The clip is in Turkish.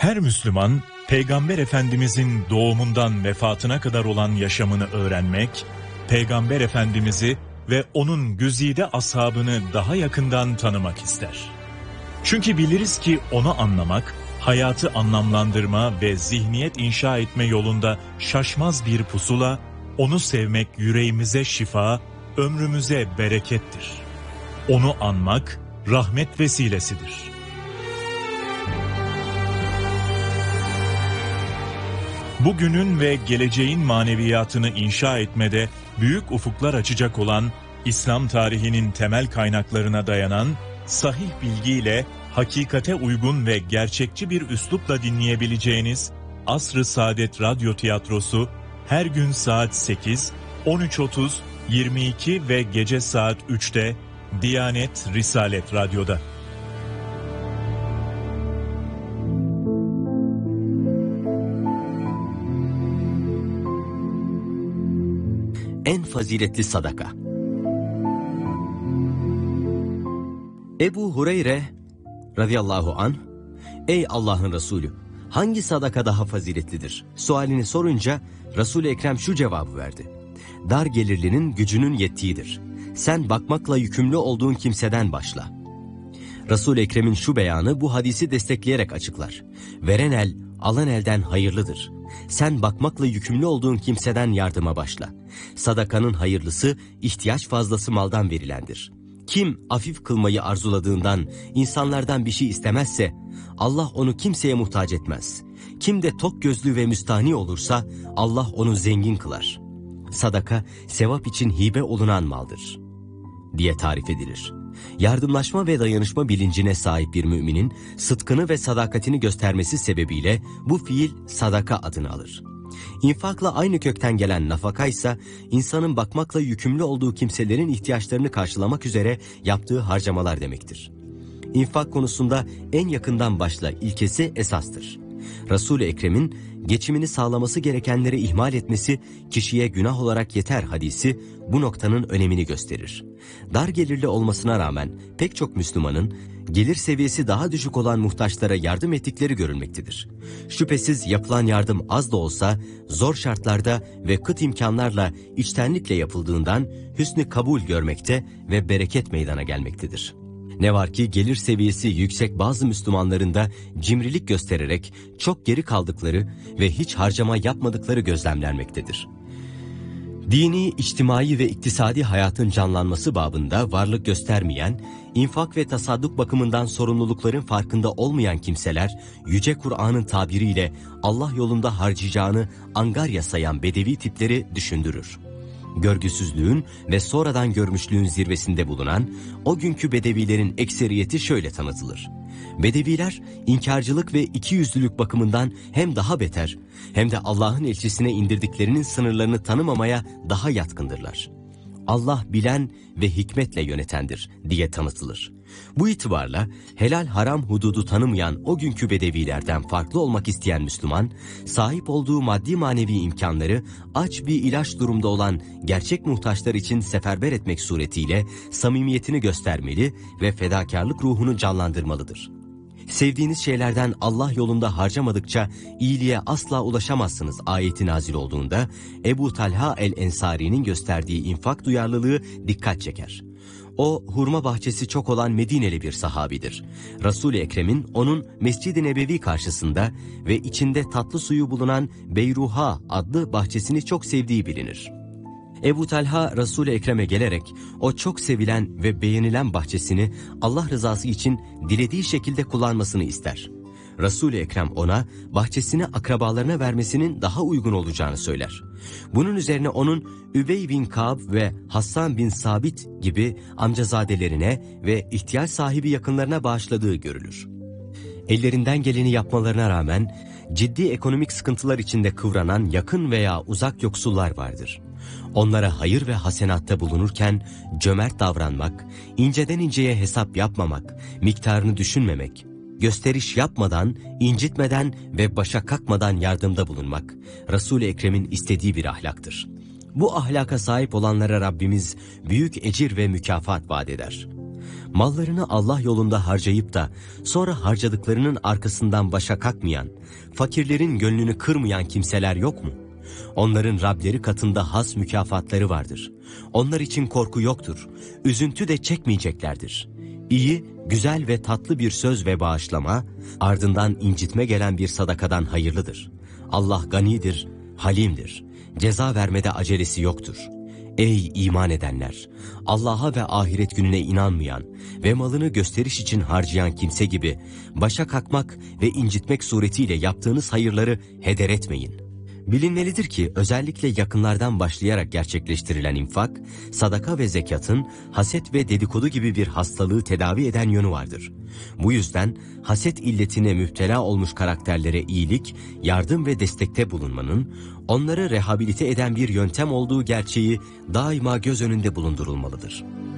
Her Müslüman, Peygamber Efendimizin doğumundan vefatına kadar olan yaşamını öğrenmek, Peygamber Efendimiz'i ve onun güzide ashabını daha yakından tanımak ister. Çünkü biliriz ki onu anlamak, hayatı anlamlandırma ve zihniyet inşa etme yolunda şaşmaz bir pusula, onu sevmek yüreğimize şifa, ömrümüze berekettir. Onu anmak, rahmet vesilesidir. Bugünün ve geleceğin maneviyatını inşa etmede büyük ufuklar açacak olan, İslam tarihinin temel kaynaklarına dayanan, sahih bilgiyle, hakikate uygun ve gerçekçi bir üslupla dinleyebileceğiniz Asr-ı Saadet Radyo Tiyatrosu her gün saat 8, 13.30, 22 ve gece saat 3'te Diyanet Risalet Radyo'da. En faziletli sadaka. Ebu Hureyre radıyallahu anh, ey Allah'ın Resulü, hangi sadaka daha faziletlidir sualini sorunca Resul-i Ekrem şu cevabı verdi: dar gelirlinin gücünün yettiğidir. Sen bakmakla yükümlü olduğun kimseden başla. Resul-i Ekrem'in şu beyanı bu hadisi destekleyerek açıklar. Veren el, alan elden hayırlıdır. Sen bakmakla yükümlü olduğun kimseden yardıma başla. Sadakanın hayırlısı, ihtiyaç fazlası maldan verilendir. Kim afif kılmayı arzuladığından, insanlardan bir şey istemezse, Allah onu kimseye muhtaç etmez. Kim de tok gözlü ve müstahni olursa, Allah onu zengin kılar. Sadaka, sevap için hibe olunan maldır diye tarif edilir. Yardımlaşma ve dayanışma bilincine sahip bir müminin sıdkını ve sadakatini göstermesi sebebiyle bu fiil sadaka adını alır. İnfakla aynı kökten gelen nafaka ise insanın bakmakla yükümlü olduğu kimselerin ihtiyaçlarını karşılamak üzere yaptığı harcamalar demektir. İnfak konusunda en yakından başla ilkesi esastır. Resul-i Ekrem'in geçimini sağlaması gerekenleri ihmal etmesi kişiye günah olarak yeter hadisi bu noktanın önemini gösterir. Dar gelirli olmasına rağmen pek çok Müslümanın gelir seviyesi daha düşük olan muhtaçlara yardım ettikleri görülmektedir. Şüphesiz yapılan yardım az da olsa zor şartlarda ve kıt imkanlarla içtenlikle yapıldığından hüsnü kabul görmekte ve bereket meydana gelmektedir. Ne var ki gelir seviyesi yüksek bazı Müslümanların da cimrilik göstererek çok geri kaldıkları ve hiç harcama yapmadıkları gözlemlenmektedir. Dini, içtimai ve iktisadi hayatın canlanması babında varlık göstermeyen, infak ve tasadduk bakımından sorumlulukların farkında olmayan kimseler, Yüce Kur'an'ın tabiriyle Allah yolunda harcayacağını angarya sayan bedevi tipleri düşündürür. Görgüsüzlüğün ve sonradan görmüşlüğün zirvesinde bulunan o günkü bedevilerin ekseriyeti şöyle tanıtılır. Bedeviler inkarcılık ve ikiyüzlülük bakımından hem daha beter hem de Allah'ın elçisine indirdiklerinin sınırlarını tanımamaya daha yatkındırlar. Allah bilen ve hikmetle yönetendir diye tanıtılır. Bu itibarla helal haram hududu tanımayan o günkü bedevilerden farklı olmak isteyen Müslüman, sahip olduğu maddi manevi imkanları aç bir ilaç durumda olan gerçek muhtaçlar için seferber etmek suretiyle samimiyetini göstermeli ve fedakarlık ruhunu canlandırmalıdır. Sevdiğiniz şeylerden Allah yolunda harcamadıkça iyiliğe asla ulaşamazsınız ayeti nazil olduğunda Ebu Talha el-Ensari'nin gösterdiği infak duyarlılığı dikkat çeker. O hurma bahçesi çok olan Medineli bir sahabidir. Resul-i Ekrem'in onun Mescid-i Nebevi karşısında ve içinde tatlı suyu bulunan Beyruha adlı bahçesini çok sevdiği bilinir. Ebu Talha Resul-i Ekrem'e gelerek o çok sevilen ve beğenilen bahçesini Allah rızası için dilediği şekilde kullanmasını ister. Resul-i Ekrem ona bahçesini akrabalarına vermesinin daha uygun olacağını söyler. Bunun üzerine onun Übey bin Ka'b ve Hassan bin Sabit gibi amcazadelerine ve ihtiyaç sahibi yakınlarına bağışladığı görülür. Ellerinden geleni yapmalarına rağmen ciddi ekonomik sıkıntılar içinde kıvranan yakın veya uzak yoksullar vardır. Onlara hayır ve hasenatta bulunurken cömert davranmak, inceden inceye hesap yapmamak, miktarını düşünmemek, gösteriş yapmadan, incitmeden ve başa kalkmadan yardımda bulunmak, Resul-i Ekrem'in istediği bir ahlaktır. Bu ahlaka sahip olanlara Rabbimiz büyük ecir ve mükafat vaat eder. Mallarını Allah yolunda harcayıp da sonra harcadıklarının arkasından başa kalkmayan, fakirlerin gönlünü kırmayan kimseler yok mu? Onların Rableri katında has mükafatları vardır. Onlar için korku yoktur, üzüntü de çekmeyeceklerdir. İyi, güzel ve tatlı bir söz ve bağışlama, ardından incitme gelen bir sadakadan hayırlıdır. Allah ganidir, halimdir. Ceza vermede acelesi yoktur. Ey iman edenler! Allah'a ve ahiret gününe inanmayan ve malını gösteriş için harcayan kimse gibi başa kalkmak ve incitmek suretiyle yaptığınız hayırları heder etmeyin. Bilinmelidir ki özellikle yakınlardan başlayarak gerçekleştirilen infak, sadaka ve zekatın haset ve dedikodu gibi bir hastalığı tedavi eden yönü vardır. Bu yüzden haset illetine müptela olmuş karakterlere iyilik, yardım ve destekte bulunmanın, onları rehabilite eden bir yöntem olduğu gerçeği daima göz önünde bulundurulmalıdır.